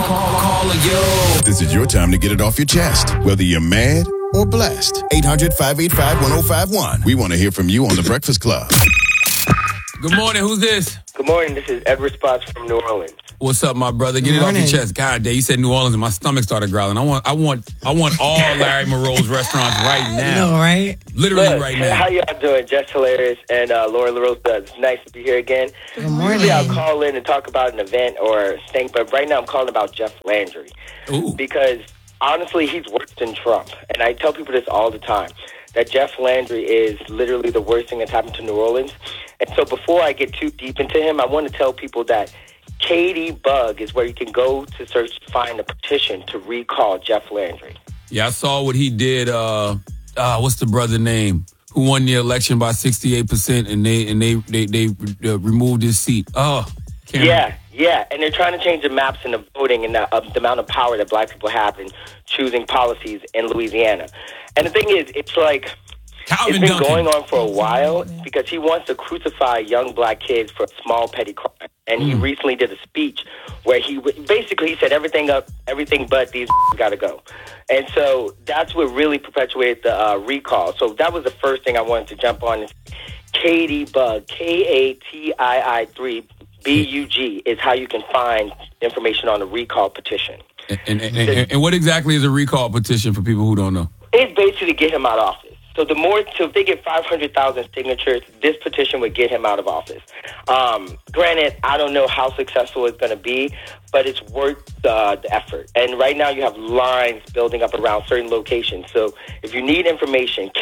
Call yo. This is your time to get it off your chest, whether you're mad or blessed. 800-585-1051. We want to hear from you on The Breakfast Club. Good morning. Who's this? Good morning. This is Edward Spots from New Orleans. What's up, my brother? Get it off your chest. God damn, you said New Orleans and my stomach started growling. I want all Larry Monroe's restaurants right now. I know, right? Literally right now. How y'all doing? Jess Hilarious and Laura LaRosa. It's nice to be here again. Good morning. Usually I'll call in and talk about an event or thing, but right now I'm calling about Jeff Landry. Ooh. Because honestly, he's worse than Trump. And I tell people this all the time, that Jeff Landry is literally the worst thing that's happened to New Orleans. And so before I get too deep into him, I want to tell people that Katie Bug is where you can go to search to find a petition to recall Jeff Landry. Yeah, I saw what he did. What's the brother name? Who won the election by 68%, and they removed his seat. Yeah, and they're trying to change the maps and the voting and the amount of power that black people have in choosing policies in Louisiana. And the thing is, it's like Calvin it's been Duncan. going on for a while because he wants to crucify young black kids for small petty crimes. And he recently did a speech where he said everything but these got to go. And so that's what really perpetuated the recall. So that was the first thing I wanted to jump on. Katie Bug, Katii3 BUG is how you can find information on the recall petition. And what exactly is a recall petition for people who don't know? It's basically to get him out of office. So if they get 500,000 signatures, this petition would get him out of office. Granted, I don't know how successful it's going to be, but it's worth the effort. And right now you have lines building up around certain locations. So if you need information,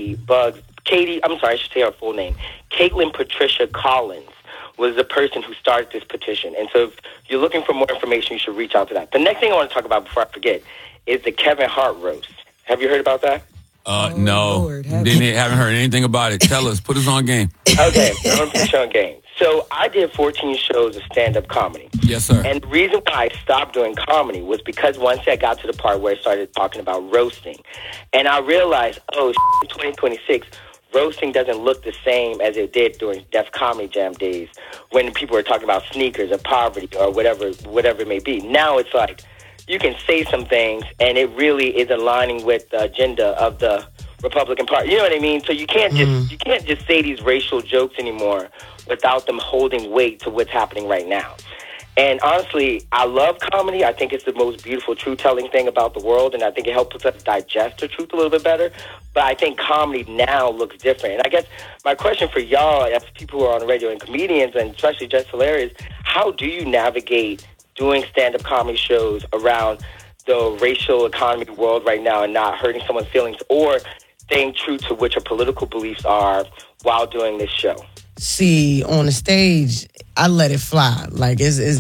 I should say her full name, Caitlin Patricia Collins was the person who started this petition. And so if you're looking for more information, you should reach out to that. The next thing I want to talk about before I forget is the Kevin Hart roast. Have you heard about that? No. Haven't heard anything about it. Tell us. Put us on game. Okay, I'm going to put you on game. So I did 14 shows of stand-up comedy. Yes, sir. And the reason why I stopped doing comedy was because once I got to the part where I started talking about roasting, and I realized, in 2026, roasting doesn't look the same as it did during Def Comedy Jam days when people were talking about sneakers or poverty or whatever it may be. Now it's like, you can say some things, and it really is aligning with the agenda of the Republican Party. You know what I mean? So you can't just say these racial jokes anymore without them holding weight to what's happening right now. And honestly, I love comedy. I think it's the most beautiful truth-telling thing about the world, and I think it helps us digest the truth a little bit better. But I think comedy now looks different. And I guess my question for y'all, as people who are on the radio and comedians, and especially Jess Hilarious, how do you navigate doing stand-up comedy shows around the racial economy world right now and not hurting someone's feelings or staying true to what your political beliefs are while doing this show? See, on the stage, I let it fly. Like,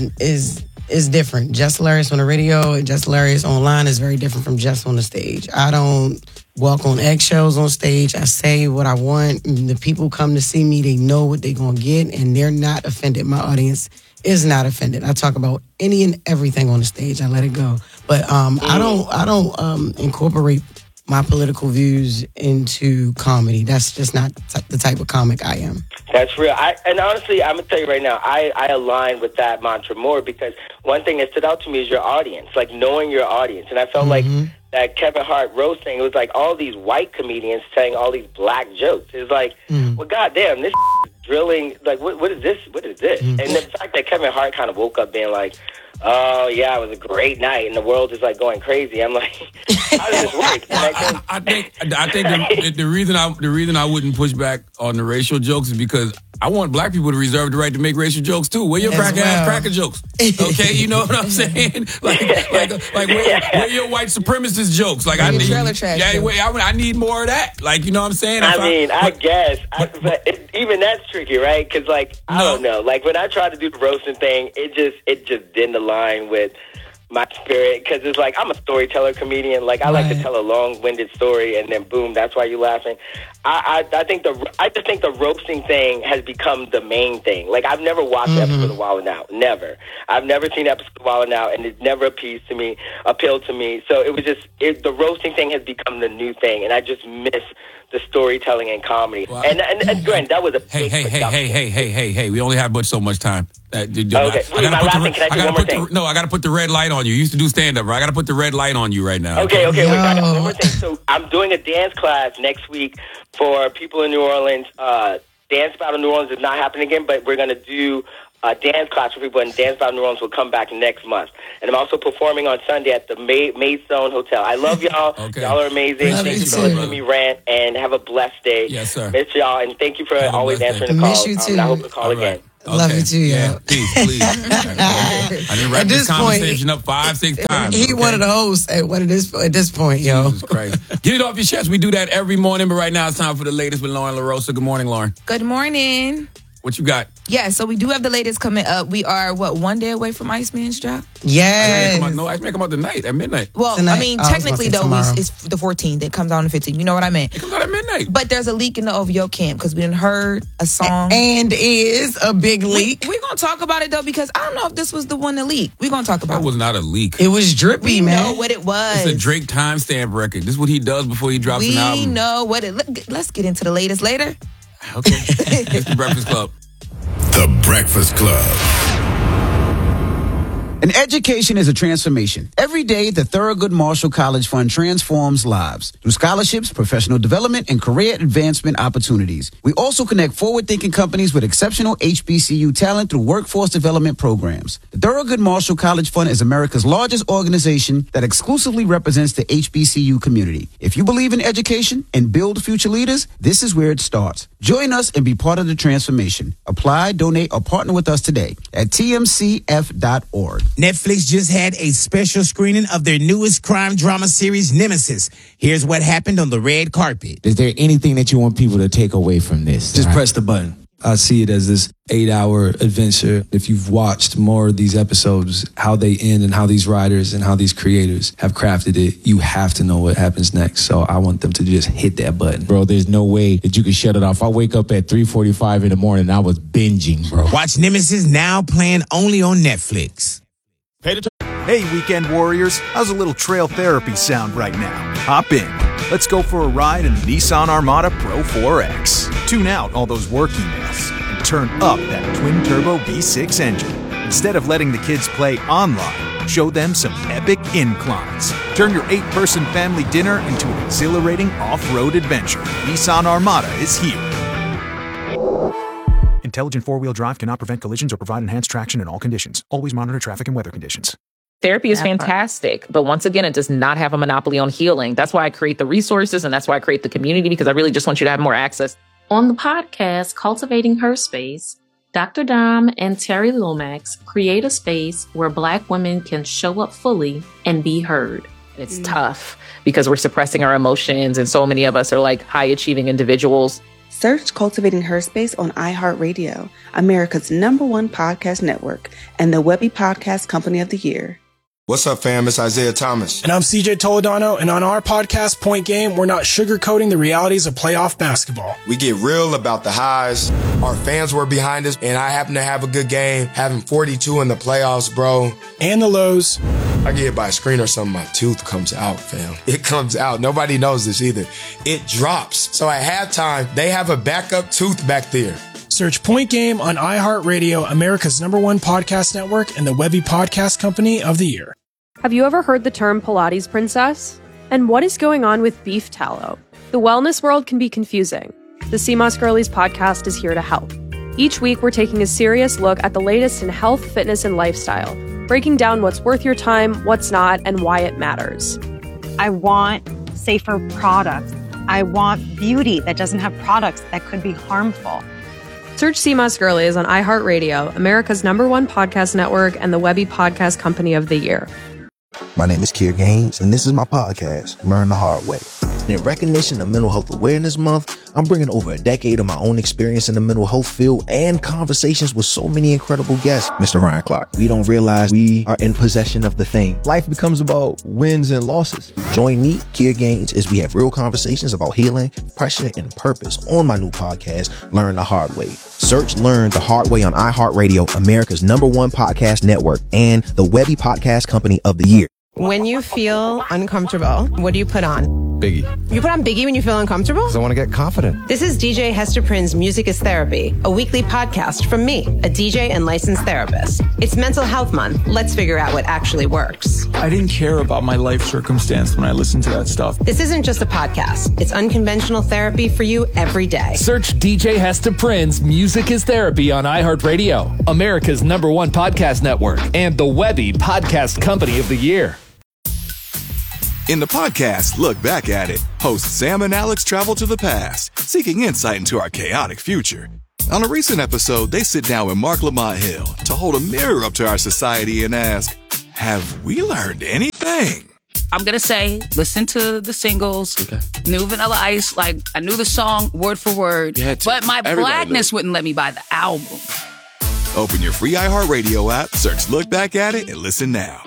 it's different. Jess Hilarious on the radio and Jess Hilarious online is very different from Jess on the stage. I don't walk on eggshells on stage. I say what I want. And the people come to see me, they know what they're going to get, and they're not offended. My audience is not offended. I talk about any and everything on the stage. I let it go. But I don't incorporate my political views into comedy. That's just not the type of comic I am. That's real. And honestly, I'm going to tell you right now, I align with that mantra more because one thing that stood out to me is your audience, like knowing your audience. And I felt like that Kevin Hart roast thing, it was like all these white comedians saying all these black jokes. It's like, well, goddamn, this drilling, like, what is this? What is this? And the fact that Kevin Hart kind of woke up being like, oh, yeah, it was a great night, and the world is, like, going crazy. I'm like, how does this work? I think the reason I wouldn't push back on the racial jokes is because I want black people to reserve the right to make racial jokes, too. Where your cracker-ass cracker jokes? Okay, you know what I'm saying? Like where your white supremacist jokes? Like, I need more of that. Like, you know what I'm saying? I guess. But even that's tricky, right? Because, like, I don't know. Like, when I tried to do the roasting thing, it just didn't align with my spirit, because it's like I'm a storyteller comedian. Like, I like to tell a long-winded story, and then boom, that's why you're laughing. I just think the roasting thing has become the main thing. Like, I've never watched an episode of Wild 'N Out. Never. I've never seen an episode of Wild 'N Out, and it never appealed to me. So it was just the roasting thing has become the new thing, and I just miss the storytelling and comedy. Well, and Grant, that was a big Hey. We only have but so much time. Okay. Can I do one more thing? I got to put the red light on you. You used to do stand-up, right? I got to put the red light on you right now. Okay. Wait, I got one more thing. So I'm doing a dance class next week for people in New Orleans. Dance Battle New Orleans is not happening again, but we're going to do a dance class for people, and Dance Battle New Orleans will come back next month. And I'm also performing on Sunday at the Maidstone Hotel. I love y'all. Okay. Y'all are amazing. Thank you for listening to me rant, and have a blessed day. Yes, sir. Miss y'all, and thank you for always answering the call. Miss you too. I hope to call again. Okay. Love you too, yeah. Please. I didn't wrap this conversation up 5-6 times. He wanted to host at this point, yo. Jesus Christ. Get it off your chest. We do that every morning, but right now it's time for the latest with Lauren LaRosa. Good morning, Lauren. Good morning. What you got? Yeah, so we do have the latest coming up. We are, one day away from Iceman's drop? Yes. Iceman come out tonight, at midnight. Well, Tonight. I mean, technically, though, it's the 14th. It comes out on the 15th. You know what I meant? It comes out at midnight. But there's a leak in the OVO camp because we done heard a song. And is a big leak. We're going to talk about it, though, because I don't know if this was the one that leaked. We're going to talk about it. That was not a leak. It was drippy, We man. know what it was. It's a Drake timestamp record. This is what he does before he drops an album. We know what let's get into the latest later. Okay. It's the Breakfast Club. The Breakfast Club. An education is a transformation. Every day, the Thurgood Marshall College Fund transforms lives through scholarships, professional development, and career advancement opportunities. We also connect forward-thinking companies with exceptional HBCU talent through workforce development programs. The Thurgood Marshall College Fund is America's largest organization that exclusively represents the HBCU community. If you believe in education and build future leaders, this is where it starts. Join us and be part of the transformation. Apply, donate, or partner with us today at tmcf.org. Netflix just had a special screening of their newest crime drama series, Nemesis. Here's what happened on the red carpet. Is there anything that you want people to take away from this? Just press the button. I see it as this 8-hour adventure. If you've watched more of these episodes, how they end and how these writers and how these creators have crafted it, you have to know what happens next. So I want them to just hit that button. Bro, there's no way that you can shut it off. I wake up at 3:45 in the morning and I was binging, bro. Watch Nemesis now playing only on Netflix. Hey, weekend warriors, how's a little trail therapy sound right now? Hop in. Let's go for a ride in the Nissan Armada Pro 4X. Tune out all those work emails and turn up that twin-turbo V6 engine. Instead of letting the kids play online, show them some epic inclines. Turn your 8-person family dinner into an exhilarating off-road adventure. Nissan Armada is here. Intelligent four-wheel drive cannot prevent collisions or provide enhanced traction in all conditions. Always monitor traffic and weather conditions. Therapy is fantastic, but once again, it does not have a monopoly on healing. That's why I create the resources and that's why I create the community, because I really just want you to have more access. On the podcast, Cultivating Her Space, Dr. Dom and Terry Lomax create a space where Black women can show up fully and be heard. It's tough because we're suppressing our emotions, and so many of us are like high-achieving individuals. Search Cultivating Her Space on iHeartRadio, America's #1 podcast network, and the Webby Podcast Company of the Year. What's up, fam? It's Isaiah Thomas. And I'm CJ Toledano, and on our podcast, Point Game, we're not sugarcoating the realities of playoff basketball. We get real about the highs. Our fans were behind us, and I happen to have a good game, having 42 in the playoffs, bro. And the lows. I get hit by a screen or something, my tooth comes out, fam. It comes out. Nobody knows this either. It drops. So at halftime, they have a backup tooth back there. Search Point Game on iHeartRadio, America's #1 podcast network, and the Webby Podcast Company of the Year. Have you ever heard the term Pilates princess? And what is going on with beef tallow? The wellness world can be confusing. The CMOS Girlies podcast is here to help. Each week, we're taking a serious look at the latest in health, fitness, and lifestyle, breaking down what's worth your time, what's not, and why it matters. I want safer products. I want beauty that doesn't have products that could be harmful. Search CMOS Girlies on iHeartRadio, America's #1 podcast network, and the Webby Podcast Company of the Year. My name is Kier Gaines, and this is my podcast, Learn the Hard Way. In recognition of Mental Health Awareness Month, I'm bringing over a decade of my own experience in the mental health field and conversations with so many incredible guests. Mr. Ryan Clark, we don't realize we are in possession of the thing. Life becomes about wins and losses. Join me, Kier Gaines, as we have real conversations about healing, pressure, and purpose on my new podcast, Learn the Hard Way. Search Learn the Hard Way on iHeartRadio, America's #1 podcast network, and the Webby Podcast Company of the Year. When you feel uncomfortable, what do you put on? Biggie. You put on Biggie when you feel uncomfortable? Because I want to get confident. This is DJ Hester Prynne's Music is Therapy, a weekly podcast from me, a DJ and licensed therapist. It's Mental Health Month. Let's figure out what actually works. I didn't care about my life circumstance when I listened to that stuff. This isn't just a podcast. It's unconventional therapy for you every day. Search DJ Hester Prynne's Music is Therapy on iHeartRadio, America's #1 podcast network, and the Webby Podcast Company of the Year. In the podcast, Look Back at It, hosts Sam and Alex travel to the past, seeking insight into our chaotic future. On a recent episode, they sit down with Mark Lamont Hill to hold a mirror up to our society and ask, have we learned anything? I'm going to say, listen to the singles, New Vanilla Ice, like, I knew the song word for word, but my blackness wouldn't let me buy the album. Open your free iHeartRadio app, search Look Back at It, and listen now.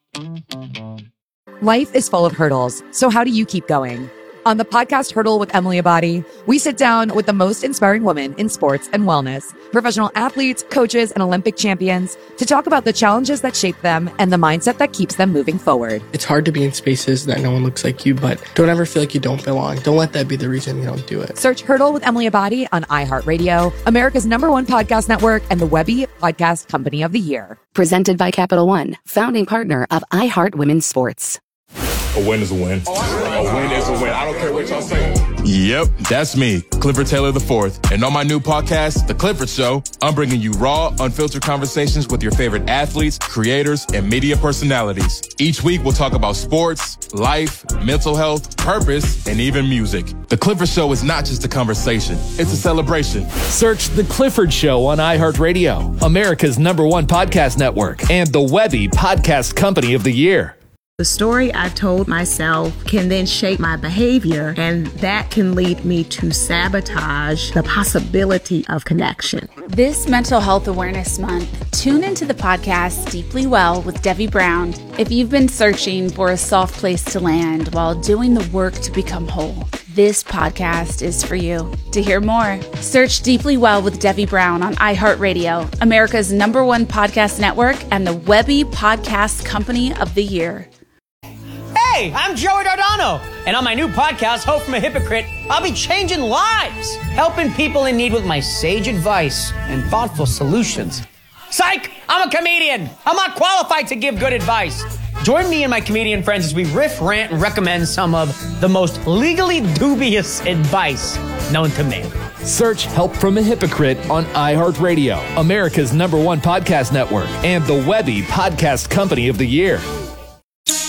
Life is full of hurdles, so how do you keep going? On the podcast Hurdle with Emily Abadi, we sit down with the most inspiring women in sports and wellness, professional athletes, coaches, and Olympic champions to talk about the challenges that shape them and the mindset that keeps them moving forward. It's hard to be in spaces that no one looks like you, but don't ever feel like you don't belong. Don't let that be the reason you don't do it. Search Hurdle with Emily Abadi on iHeartRadio, America's #1 podcast network, and the Webby Podcast Company of the Year. Presented by Capital One, founding partner of iHeart Women's Sports. A win is a win. A win is a win. I don't care what y'all say. Yep, that's me, Clifford Taylor IV. And on my new podcast, The Clifford Show, I'm bringing you raw, unfiltered conversations with your favorite athletes, creators, and media personalities. Each week, we'll talk about sports, life, mental health, purpose, and even music. The Clifford Show is not just a conversation. It's a celebration. Search The Clifford Show on iHeartRadio, America's #1 podcast network, and the Webby Podcast Company of the Year. The story I told myself can then shape my behavior, and that can lead me to sabotage the possibility of connection. This Mental Health Awareness Month, tune into the podcast Deeply Well with Debbie Brown if you've been searching for a soft place to land while doing the work to become whole. This podcast is for you. To hear more, search Deeply Well with Debbie Brown on iHeartRadio, America's #1 podcast network, and the Webby Podcast Company of the Year. Hey, I'm Joey Dardano, and on my new podcast, Hope from a Hypocrite, I'll be changing lives, helping people in need with my sage advice and thoughtful solutions. Psych! I'm a comedian. I'm not qualified to give good advice. Join me and my comedian friends as we riff, rant, and recommend some of the most legally dubious advice known to man. Search Help from a Hypocrite on iHeartRadio, America's #1 podcast network, and the Webby Podcast Company of the Year.